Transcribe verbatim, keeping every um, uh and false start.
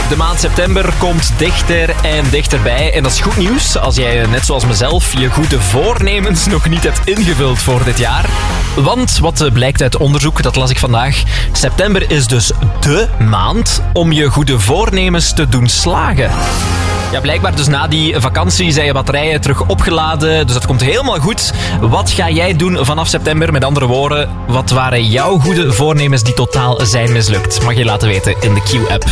De maand september komt dichter en dichterbij. En dat is goed nieuws als jij, net zoals mezelf, je goede voornemens nog niet hebt ingevuld voor dit jaar. Want wat blijkt uit onderzoek, dat las ik vandaag, september is dus dé maand om je goede voornemens te doen slagen. Ja, blijkbaar dus na die vakantie zijn je batterijen terug opgeladen, dus dat komt helemaal goed. Wat ga jij doen vanaf september? Met andere woorden, wat waren jouw goede voornemens die totaal zijn mislukt? Mag je laten weten in de Q-app.